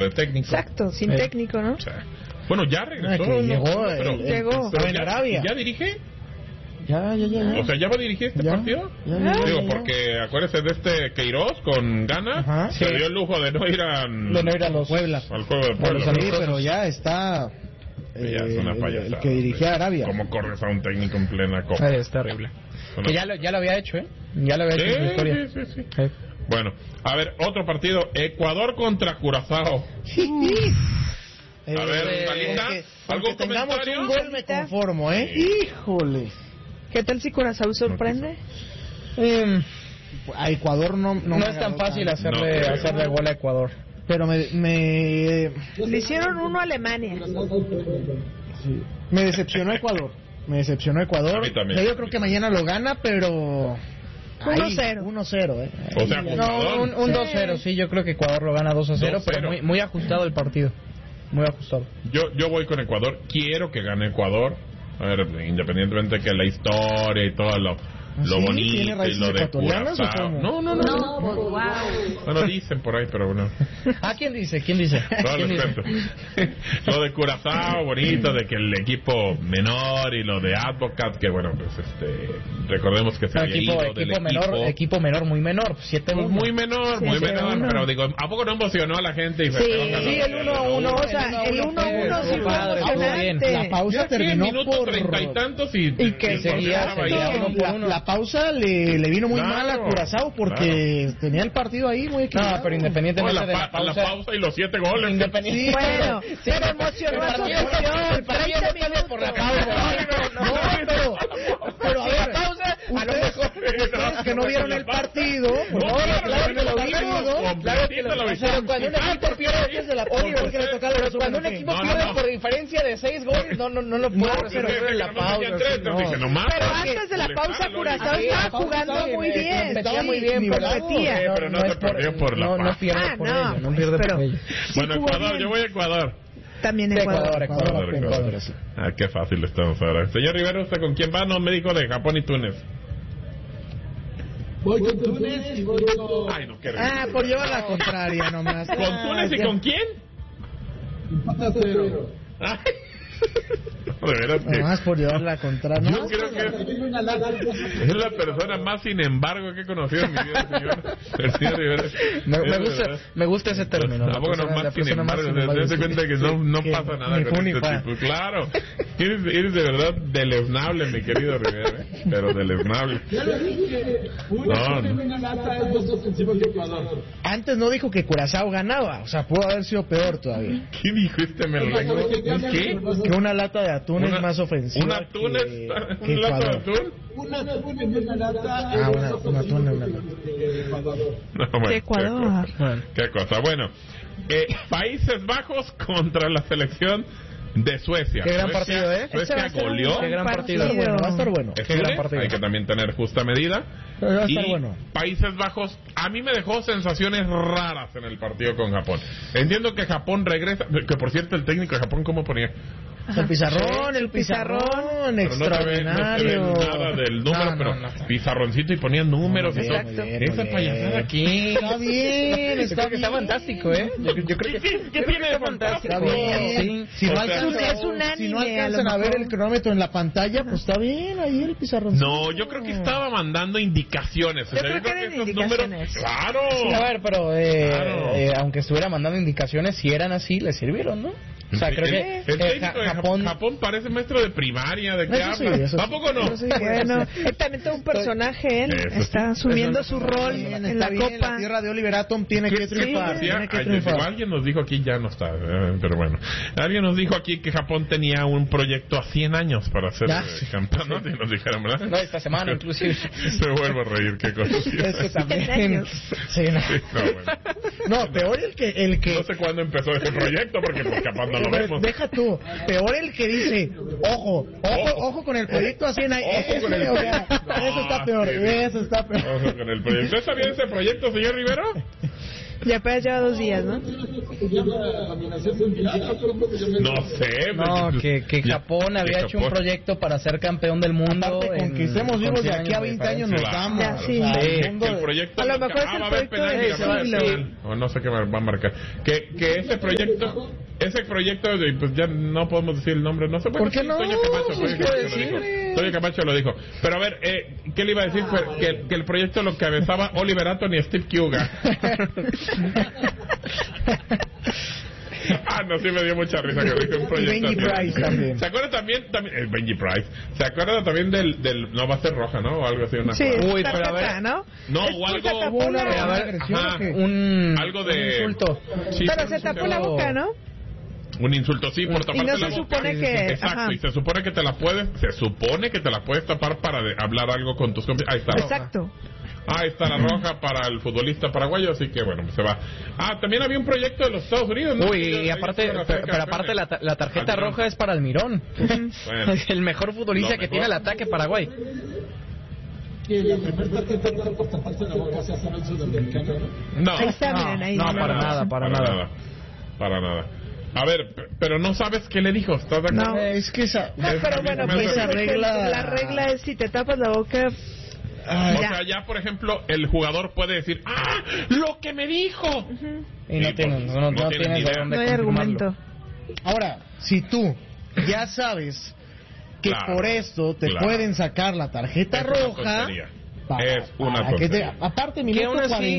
de técnico. Exacto, sin técnico, ¿no? O sea, bueno, ya regresó. Llegó. Pero en Arabia. ¿Ya dirige? Ya. O sea, ¿ya va a dirigir este partido? Digo, porque acuérdese de este Queiroz con Gana, se dio el lujo de no ir a los Puebla. Al juego de Puebla. Sí, pero ya está es una payasada, el que dirigía a Arabia. ¿Cómo corres a un técnico en plena copa? Es terrible. Que ya lo había hecho, ¿eh? Ya lo había hecho en su historia. Sí. Bueno, a ver, otro partido. Ecuador contra Curazao. A ver, Talita, ¿algún tengamos comentario? un gol me conformo, ¿eh? Híjole. ¿Qué tal si Curazao sorprende? A Ecuador no es tan fácil hacerle gol a Ecuador. Pero Le hicieron uno a Alemania. Sí. Me decepcionó Ecuador. A mí también. Yo creo que mañana lo gana, pero 1-0. 1-0, ¿eh? O sea, No, un 2-0, sí, yo creo que Ecuador lo gana 2-0, pero muy ajustado el partido. Muy ajustado. Yo voy con Ecuador. Quiero que gane Ecuador. A ver, independientemente de que la historia y todo lo bonito y lo de Curazao. No. Wow. Bueno, dicen por ahí, pero bueno. ¿Quién dice? ¿Quién dice? Lo de Curazao, bonito, de que el equipo menor y lo de Advocat, que bueno, pues recordemos que se había ido del equipo menor, muy menor, 7-1. Muy menor, pero digo, ¿a poco no emocionó a la gente? Y Sí, el 1-1, o sea, el 1-1 sí fue emocionante. La pausa terminó minutos por 30 y tantos y que seguía 1-1. La pausa le vino muy mal a Curazao porque tenía el partido ahí muy equilibrado. No, pero independientemente de la pausa y los 7 goles. Bueno, pero emocionó a su afición. 30 minutos por la pausa. Pero a ver, ustedes que no vieron el partido, claro que lo vimos, pero cuando un equipo pierde desde la pausa, cuando un equipo pierde por diferencia de 6 goles, no lo puede resolver en la pausa. Pero antes de la pausa Curazao estaba jugando muy bien. Estaba muy bien, competía. Pero no se perdió por la pausa. No pierde por ello, no pierde por ello. Bueno, Ecuador, yo voy a Ecuador. También Ecuador. Qué fácil estamos ahora. Señor Rivera, ¿usted con quién va? No me dijo de Japón y Túnez. Voy con Túnez y voy con... Ay, no, qué por llevar la contraria nomás. ¿Con Túnez y con quién? Empate a 0. Ay. De veras que... Nomás por llevar la contraria. Yo creo que es la persona más sin embargo que he conocido en mi vida, señor Rivera. Me gusta ese término. Tampoco no más sin embargo. Se hace cuenta que no pasa nada con este tipo. Claro. Eres de verdad deleznable, mi querido Rivera. Pero deleznable. Ya lo dije. Una lata es más ofensivo que Ecuador. Antes no dijo que Curazao ganaba. O sea, pudo haber sido peor todavía. ¿Qué dijo este merengue? ¿Qué? Que una lata de atún es más ofensiva. ¿Un atún que ¿un lata de atún? Un atún en una lata es más un atún en una lata. De Ecuador. Qué cosa. Bueno, Países Bajos contra la selección de Suecia. Qué gran partido, ¿eh? Suecia goleó. Qué gran partido. Va a estar bueno. Qué gran partido. Hay que también tener justa medida. Pero va a estar y bueno. Países Bajos, a mí me dejó sensaciones raras en el partido con Japón. Entiendo que Japón regresa, que por cierto el técnico de Japón, ¿cómo ponía? El pizarrón extraordinario. No se ve nada del número, pero pizarroncito y ponían números y todo. Esa payasada aquí. Está bien, está fantástico, ¿eh? Yo creo que ¿Qué tiene de fantástico? Está bien. Si no alcanzan a ver el cronómetro en la pantalla, pues está bien ahí el pizarroncito. No, yo creo que estaba mandando indicaciones. Yo creo que eran indicaciones. Claro. Sí, a ver, pero aunque estuviera mandando indicaciones, si eran así, le sirvieron, ¿no? O sea, creo que el técnico de Japón parece maestro de primaria, ¿de qué habla? ¿Tampoco no? Bueno, él también todo un personaje, él está asumiendo su rol en la Copa. La tierra de Oliver Atom tiene que triunfar. Alguien nos dijo aquí, ya no está, pero bueno. Alguien nos dijo aquí que Japón tenía un proyecto a 100 años para ser campeón, ¿no? Si nos dijeron, ¿verdad? No, esta semana inclusive. Se vuelve a reír, qué cosa. Es que también. Sí, no, peor el que... No sé cuándo empezó ese proyecto, porque capaz no lo vemos. Deja tú, peor el que dice, ojo con el proyecto así en ahí. Eso está peor, eso está peor. Ojo con el proyecto. ¿Usted sabía ese proyecto, señor Rivero? Ya apenas lleva 2 días, ¿no? No sé. No, que Japón había hecho un proyecto para ser campeón del mundo. Aparte, con que estemos vivos de aquí a 20 años nos damos. Ya, sí. El proyecto a lo mejor es el proyecto del siglo. O no sé qué va a marcar. Que ese proyecto, pues ya no podemos decir el nombre. No sé por qué no. Toño Camacho lo dijo. Pero a ver, ¿qué le iba a decir? Que el proyecto lo cabezaba Oliver Atom y Steve Kuga. No, sí me dio mucha risa que dijo un proyecto. Y Benji Price también. ¿Se acuerda también Benji Price? ¿Se acuerda también del no va a ser roja, ¿no? O algo así, una sí, uy, pero a ver, ¿no? No, o algo un insulto. Sí, pero se tapó la boca, ¿no? Un insulto, sí, por taparte la boca. Y no se supone que... Exacto, ajá. Y se supone que te la puedes tapar para hablar algo con tus compañeros. Ahí está. Exacto. Ahí está la roja para el futbolista paraguayo, así que bueno, se va. También había un proyecto de los Estados Unidos, ¿no? Uy, y aparte, pero aparte la tarjeta roja es para Almirón. Bueno. El mejor futbolista que tiene el ataque Paraguay. No, ahí está, miren, ahí. No, para nada. A ver, pero no sabes qué le dijo, ¿estás de acuerdo? No, es que esa... No, pero bueno, pues esa regla... La regla es si te tapas la boca... O sea, ya por ejemplo, el jugador puede decir, lo que me dijo. Y no tiene no hay argumento. Ahora, si tú ya sabes que por esto te pueden sacar la tarjeta roja, es una tontería. Aparte, minuto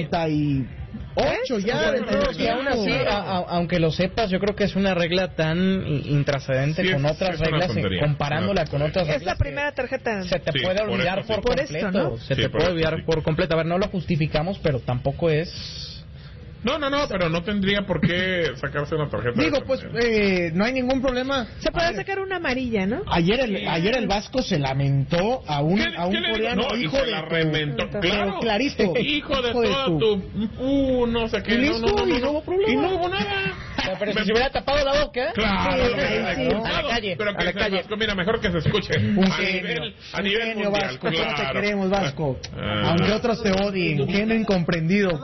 48 ya de y aún así, aunque lo sepas, yo creo que es una regla tan intrascendente con otras reglas, comparándola con otras reglas. Es la primera tarjeta. Se te puede olvidar por completo. Esto, ¿no? Se te puede olvidar por completo. A ver, no lo justificamos, pero tampoco es... No, pero no tendría por qué sacarse una tarjeta. Digo, pues, no hay ningún problema. Se puede sacar una amarilla, ¿no? Ayer el Vasco se lamentó a un coreano, no, hijo de la reventó, claro. Clarito. Hijo de toda tu... no sé qué. Y listo, y no hubo problema. Y no hubo nada. Pero si se hubiera tapado la boca... Claro. A la calle. Pero que se Vasco, mira, mejor que se escuche. A nivel mundial, Vasco, claro. te queremos, Vasco. Aunque otros te odien. Genio incomprendido.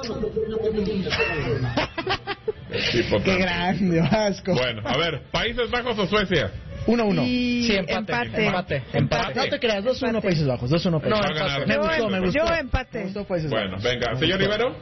Qué grande, Vasco. Bueno, a ver, ¿Países Bajos o Suecia? 1-1. Sí, empate. No te creas, 2-1 Países Bajos, 2-1 Países Bajos. No, me gustó. Yo empate. Bueno, venga, señor Rivero.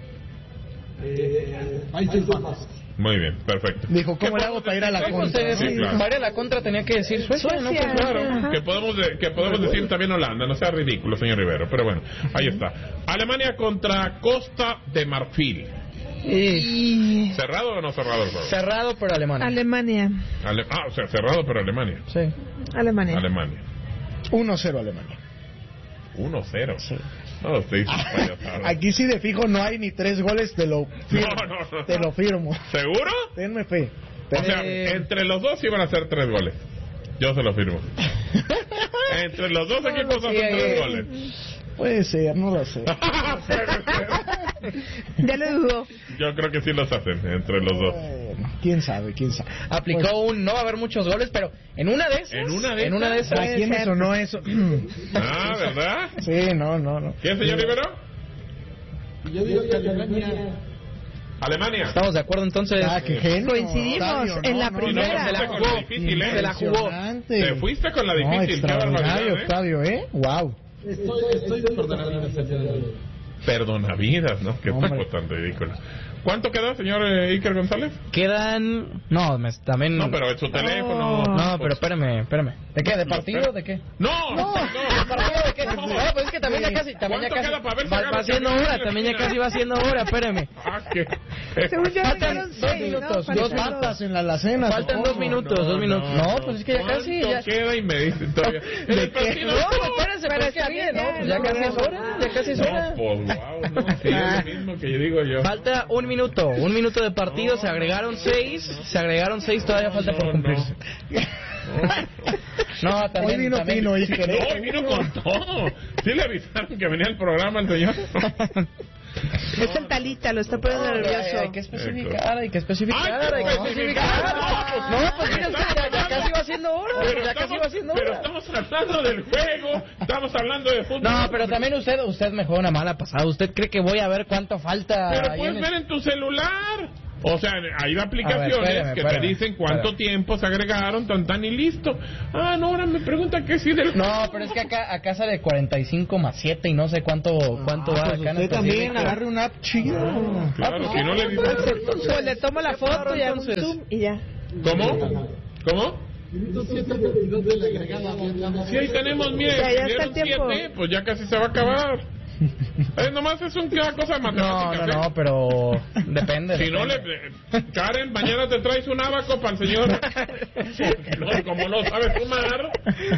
Países Bajos. Muy bien, perfecto. Dijo, ¿cómo le hago para ir a la contra? Sí, claro. Para ir a la contra tenía que decir Suecia, ¿no? Pues claro, que podemos decir también Holanda, no sea ridículo, señor Rivero, pero bueno, ahí está. Alemania contra Costa de Marfil. ¿Cerrado o no cerrado el juego? Cerrado, pero Alemania. O sea, cerrado, pero Alemania. Sí. Alemania. 1-0 Alemania. 1-0. Sí. No, estoy payasado. Aquí sí de fijo no hay ni 3 goles, te lo firmo. No. Te lo firmo. ¿Seguro? Tenme fe. O sea, entre los dos iban a ser 3 goles. Yo se lo firmo. Entre los dos equipos hacen 3 goles. Puede ser, no lo sé. Ya lo dudó. Yo creo que sí los hacen entre los dos. Quién sabe. Aplicó no va a haber muchos goles, pero en una de esas. En una de esas. ¿A quién me sonó eso? ¿Verdad? Sí, no. ¿Quién, señor Rivero? Yo digo que Alemania. Estamos de acuerdo entonces. Qué genio. Coincidimos en la primera. Se la jugó. Te fuiste con la difícil. No, extraordinario, Octavio, Wow. Estoy de perdonavidas el día de hoy. Perdonavidas, ¿no? Qué tipo tan ridículo. ¿Cuánto queda, señor Iker González? Quedan... también... No, pero en su teléfono... No, pero espérame. ¿De qué? ¿De partido? ¿De qué? No. ¿De partido de qué? No, pues es que también ya casi... Va siendo hora, también ya casi va siendo hora, espérame. Según yo faltan 2 minutos, 2 patas en la alacena. Faltan 2 minutos, 2 minutos. No, pues es que ya casi... ¿Cuánto queda? Y me dicen todavía... ¿De qué? No, espérense, pero está bien, ¿no? Pues ya casi es hora, No, pues wow, no, sí, es lo mismo que yo digo yo. Falta 1 minuto de partido, se agregaron 6, todavía falta por cumplirse. No, también, hoy vino Pino, hoy vino con todo. ¿Sí le avisaron que venía el programa el señor? Es el talita, lo está poniendo nervioso. Hay que especificar. No, pues ya casi haciendo horas. Pero estamos hablando del juego, estamos hablando de fútbol. No, pero también usted me juega una mala pasada. ¿Usted cree que voy a ver cuánto falta? Pero puedes ver en tu celular. O sea, hay aplicaciones que te dicen cuánto tiempo se agregaron, tan y listo. Ah, no, ahora me pregunta qué sí del... No, pero es que acá sale 45 más 7 y no sé cuánto va pues acá. Usted también agarre una app chida. Claro, si no le dices... Pues le tomo la foto y hago un zoom y ya. ¿Cómo? Si ahí tenemos, mire, ya está el tiempo. 7, pues ya casi se va a acabar. Nomás es una cosa matemática. No, pero depende. Si no Karen, mañana te traes un abaco para el señor. No, como no sabe sumar.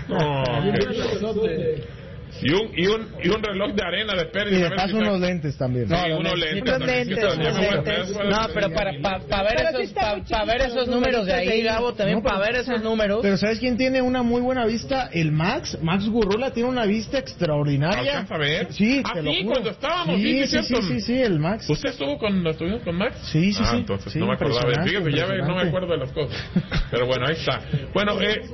Y un reloj de arena de pérdida. Y de paso unos lentes también. No, unos lentes. No, pero para ver esos números de ahí, Gabo, también para ver esos números. Pero ¿sabes quién tiene una muy buena vista? El Max Gurrola tiene una vista extraordinaria. ¿Alcanza a ver? Sí, te lo juro. Cuando estábamos. Sí, el Max. ¿Usted estuvo cuando estuvimos con Max? Sí. Entonces no me acordaba. Fíjese, ya no me acuerdo de las cosas. Pero bueno, ahí está. Bueno,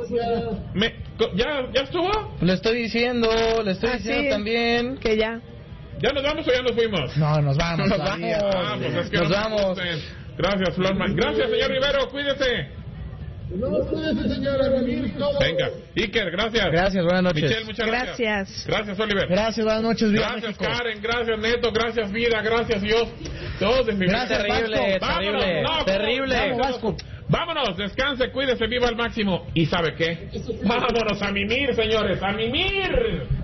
¿ya estuvo? Le estoy diciendo también que ya. ¿Ya nos vamos o ya nos fuimos? No, nos vamos. Pues es que nos vamos. Gracias, Florman. Gracias, señor Rivero. Cuídese. Venga, Iker, gracias. Gracias, buenas noches. Michelle, muchas gracias. Gracias, Oliver. Gracias, buenas noches. Gracias, México. Karen. Gracias, Neto. Gracias, Vida. Gracias, Dios. Todos de mi vida. Terrible. Vámonos, descanse, cuídese, viva al máximo. ¿Y sabe qué? Vámonos a mimir, señores, a mimir.